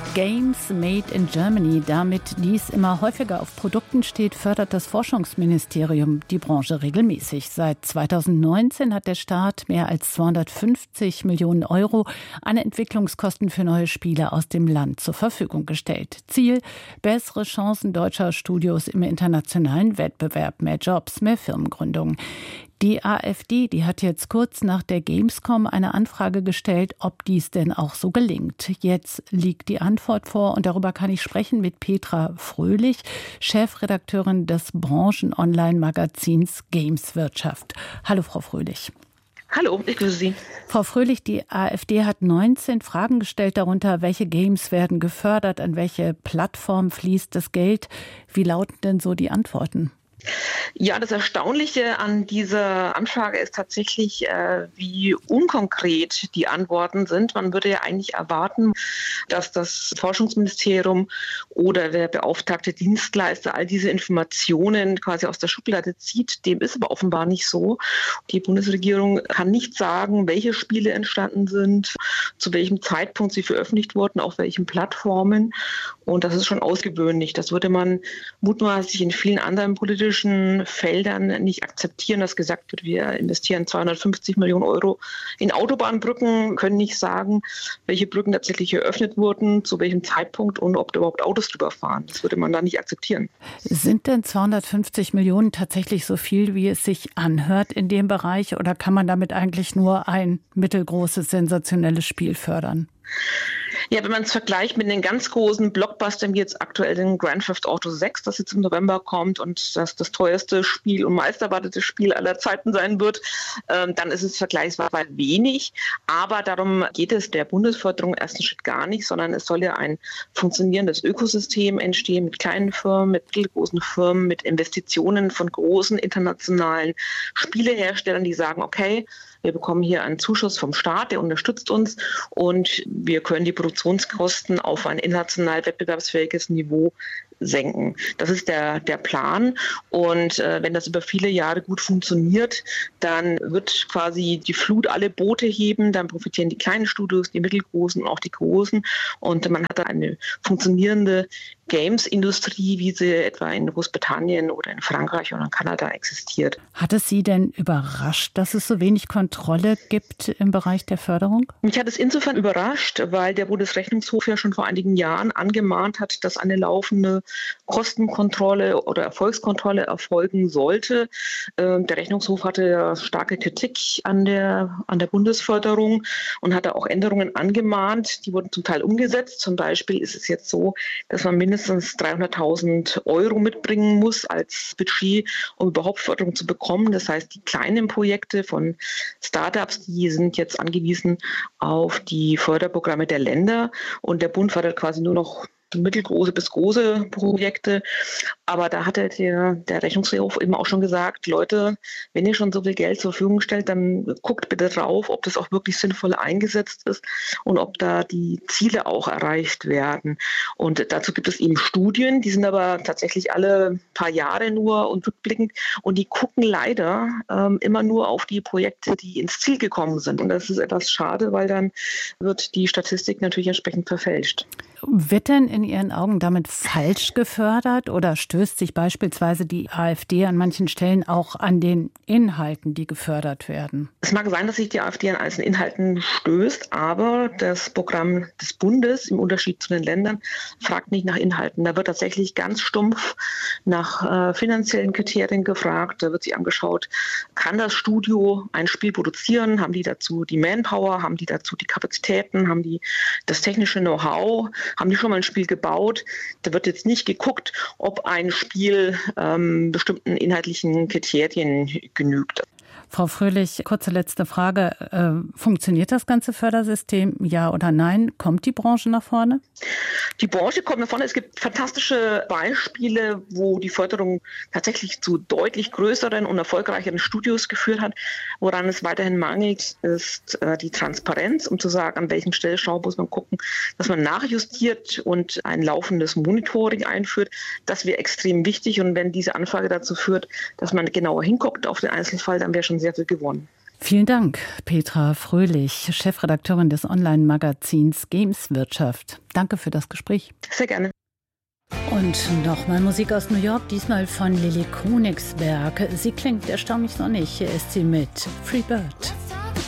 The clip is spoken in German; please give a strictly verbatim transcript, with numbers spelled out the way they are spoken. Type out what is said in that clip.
Games Made in Germany. Damit dies immer häufiger auf Produkten steht, fördert das Forschungsministerium die Branche regelmäßig. Seit zweitausendneunzehn hat der Staat mehr als zweihundertfünfzig Millionen Euro an Entwicklungskosten für neue Spiele aus dem Land zur Verfügung gestellt. Ziel: bessere Chancen deutscher Studios im internationalen Wettbewerb, mehr Jobs, mehr Firmengründungen. Die AfD, die hat jetzt kurz nach der Gamescom eine Anfrage gestellt, ob dies denn auch so gelingt. Jetzt liegt die Antwort vor und darüber kann ich sprechen mit Petra Fröhlich, Chefredakteurin des Branchen-Online-Magazins Gameswirtschaft. Hallo, Frau Fröhlich. Hallo, ich grüße Sie. Frau Fröhlich, die AfD hat neunzehn Fragen gestellt, darunter welche Games werden gefördert, an welche Plattform fließt das Geld. Wie lauten denn so die Antworten? Ja, das Erstaunliche an dieser Anfrage ist tatsächlich, äh, wie unkonkret die Antworten sind. Man würde ja eigentlich erwarten, dass das Forschungsministerium oder der beauftragte Dienstleister all diese Informationen quasi aus der Schublade zieht. Dem ist aber offenbar nicht so. Die Bundesregierung kann nicht sagen, welche Spiele entstanden sind, zu welchem Zeitpunkt sie veröffentlicht wurden, auf welchen Plattformen. Und das ist schon außergewöhnlich. Das würde man mutmaßlich in vielen anderen politischen Feldern nicht akzeptieren, dass gesagt wird, wir investieren zweihundertfünfzig Millionen Euro in Autobahnbrücken, können nicht sagen, welche Brücken tatsächlich eröffnet wurden, zu welchem Zeitpunkt und ob da überhaupt Autos drüber fahren. Das würde man da nicht akzeptieren. Sind denn zweihundertfünfzig Millionen tatsächlich so viel, wie es sich anhört in dem Bereich, oder kann man damit eigentlich nur ein mittelgroßes, sensationelles Spiel fördern? Ja, wenn man es vergleicht mit den ganz großen Blockbustern, wie jetzt aktuell den Grand Theft Auto sechs, das jetzt im November kommt und das das teuerste Spiel und meisterwartete Spiel aller Zeiten sein wird, ähm, dann ist es vergleichsweise wenig. Aber darum geht es der Bundesförderung im ersten Schritt gar nicht, sondern es soll ja ein funktionierendes Ökosystem entstehen mit kleinen Firmen, mit mittelgroßen Firmen, mit Investitionen von großen internationalen Spieleherstellern, die sagen, okay, wir bekommen hier einen Zuschuss vom Staat, der unterstützt uns und wir können die Produktionskosten auf ein international wettbewerbsfähiges Niveau senken. Das ist der, der Plan. Und äh, wenn das über viele Jahre gut funktioniert, dann wird quasi die Flut alle Boote heben, dann profitieren die kleinen Studios, die mittelgroßen und auch die großen. Und man hat dann eine funktionierende Games-Industrie, wie sie etwa in Großbritannien oder in Frankreich oder in Kanada existiert. Hat es Sie denn überrascht, dass es so wenig Kontrolle gibt im Bereich der Förderung? Mich hat es insofern überrascht, weil der Bundesrechnungshof ja schon vor einigen Jahren angemahnt hat, dass eine laufende Kostenkontrolle oder Erfolgskontrolle erfolgen sollte. Der Rechnungshof hatte ja starke Kritik an der, an der Bundesförderung und hatte auch Änderungen angemahnt. Die wurden zum Teil umgesetzt. Zum Beispiel ist es jetzt so, dass man mindestens dreihunderttausend Euro mitbringen muss als Budget, um überhaupt Förderung zu bekommen. Das heißt, die kleinen Projekte von Startups, die sind jetzt angewiesen auf die Förderprogramme der Länder und der Bund fördert quasi nur noch mittelgroße bis große Projekte. Aber da hat der, der Rechnungshof eben auch schon gesagt, Leute, wenn ihr schon so viel Geld zur Verfügung stellt, dann guckt bitte drauf, ob das auch wirklich sinnvoll eingesetzt ist und ob da die Ziele auch erreicht werden. Und dazu gibt es eben Studien, die sind aber tatsächlich alle paar Jahre nur und rückblickend und die gucken leider ähm, immer nur auf die Projekte, die ins Ziel gekommen sind. Und das ist etwas schade, weil dann wird die Statistik natürlich entsprechend verfälscht. Wird denn in Ihren Augen damit falsch gefördert oder stößt sich beispielsweise die AfD an manchen Stellen auch an den Inhalten, die gefördert werden? Es mag sein, dass sich die AfD an einzelnen Inhalten stößt, aber das Programm des Bundes im Unterschied zu den Ländern fragt nicht nach Inhalten. Da wird tatsächlich ganz stumpf nach äh, finanziellen Kriterien gefragt. Da wird sich angeschaut, kann das Studio ein Spiel produzieren? Haben die dazu die Manpower? Haben die dazu die Kapazitäten? Haben die das technische Know-how? Haben die schon mal ein Spiel gebaut? Da wird jetzt nicht geguckt, ob ein Spiel ähm, bestimmten inhaltlichen Kriterien genügt. Frau Fröhlich, kurze letzte Frage. Äh, funktioniert das ganze Fördersystem, ja oder nein? Kommt die Branche nach vorne? Die Branche kommt nach vorne. Es gibt fantastische Beispiele, wo die Förderung tatsächlich zu deutlich größeren und erfolgreicheren Studios geführt hat. Woran es weiterhin mangelt, ist äh, die Transparenz, um zu sagen, an welchen Stellschrauben muss man gucken, dass man nachjustiert und ein laufendes Monitoring einführt. Das wäre extrem wichtig. Und wenn diese Anfrage dazu führt, dass man genauer hinguckt auf den Einzelfall, dann wäre schon sehr viel gewonnen. Vielen Dank, Petra Fröhlich, Chefredakteurin des Online-Magazins Gameswirtschaft. Danke für das Gespräch. Sehr gerne. Und nochmal Musik aus New York, diesmal von Lilly Konigsberg. Sie klingt erstaunlich sonnig. Hier ist sie mit Free Bird.